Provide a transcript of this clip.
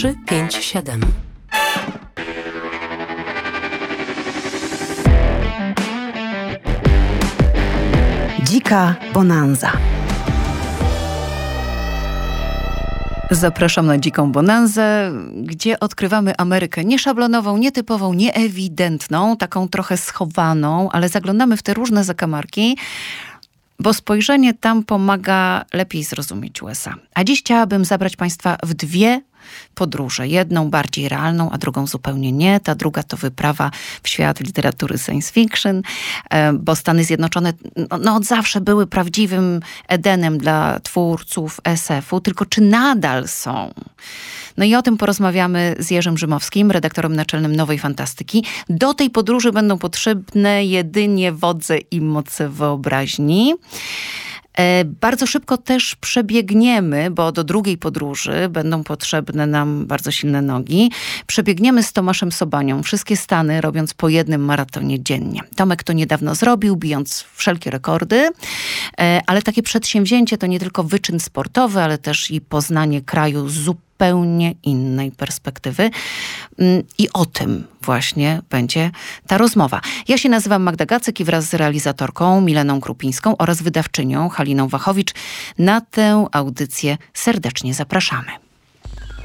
357. Dzika bonanza. Zapraszam na Dziką Bonanzę, gdzie odkrywamy Amerykę nieszablonową, nietypową, nieewidentną, taką trochę schowaną, ale zaglądamy w te różne zakamarki, bo spojrzenie tam pomaga lepiej zrozumieć USA. A dziś chciałabym zabrać Państwa w dwie podróże. Jedną bardziej realną, a drugą zupełnie nie. Ta druga to wyprawa w świat literatury science fiction, bo Stany Zjednoczone od zawsze były prawdziwym Edenem dla twórców SF-u, tylko czy nadal są? No i o tym porozmawiamy z Jerzym Rzymowskim, redaktorem naczelnym Nowej Fantastyki. Do tej podróży będą potrzebne jedynie wodze i moce wyobraźni. Bardzo szybko też przebiegniemy, bo do drugiej podróży będą potrzebne nam bardzo silne nogi. Przebiegniemy z Tomaszem Sobanią wszystkie Stany, robiąc po jednym maratonie dziennie. Tomek to niedawno zrobił, bijąc wszelkie rekordy, ale takie przedsięwzięcie to nie tylko wyczyn sportowy, ale też i poznanie kraju z zupełnie innej perspektywy. I o tym właśnie będzie ta rozmowa. Ja się nazywam Magda Gacek i wraz z realizatorką Mileną Krupińską oraz wydawczynią Haliną Wachowicz na tę audycję serdecznie zapraszamy.